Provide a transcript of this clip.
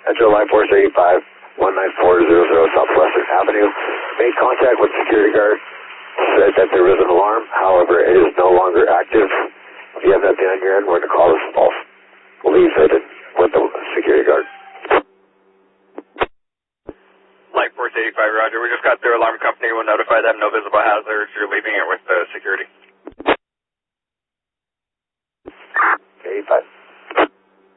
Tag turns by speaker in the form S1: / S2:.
S1: Metro Line Force 85, 19400 Southwestern Avenue. Made contact with security guard. Said that there was an alarm. However, it is no longer active. If you have that on your end, we're going to call this false. We'll leave it with the security guard.
S2: Light Force 85, roger. We just got their alarm company. We'll notify them. No visible hazards. You're leaving it with the security.
S1: 85.